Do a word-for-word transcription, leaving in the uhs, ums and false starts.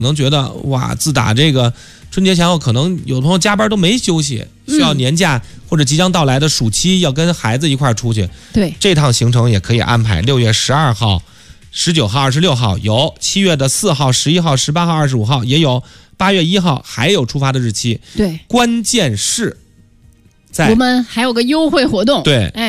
可能觉得哇，自打这个春节前后，可能有的朋友加班都没休息，需要年假、嗯、或者即将到来的暑期要跟孩子一块出去。 对， 这趟行程也可以安排。六月十二号、十九号、二十六号有，七月的四号、十一号、十八号、二十五号也有，八月一号还有出发的日期。 对， 关键是在我们还有个优惠活动。 对， 哎。